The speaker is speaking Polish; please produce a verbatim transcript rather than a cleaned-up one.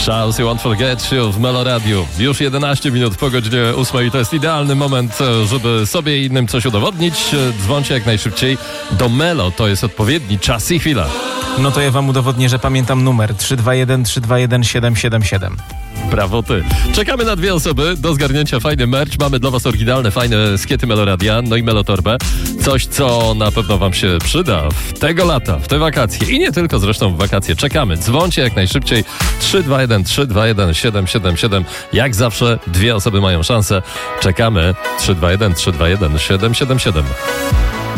Charles, You Won't Forget You w Melo Radiu. Już jedenaście minut po godzinie ósmej. To jest idealny moment, żeby sobie i innym coś udowodnić. Dzwońcie jak najszybciej do Melo. To jest odpowiedni czas i chwila. No to ja wam udowodnię, że pamiętam numer trzy dwa jeden trzy dwa jeden siedem siedem siedem. Brawo ty. Czekamy na dwie osoby do zgarnięcia fajny merch. Mamy dla was oryginalne, fajne skiety Meloradia, no i Melotorbę. Coś, co na pewno wam się przyda w tego lata, w te wakacje i nie tylko zresztą w wakacje. Czekamy. Dzwońcie jak najszybciej. trzy dwa jeden trzy dwa jeden siedem siedem siedem. Jak zawsze dwie osoby mają szansę. Czekamy. trzy dwa jeden trzy dwa jeden siedem siedem siedem.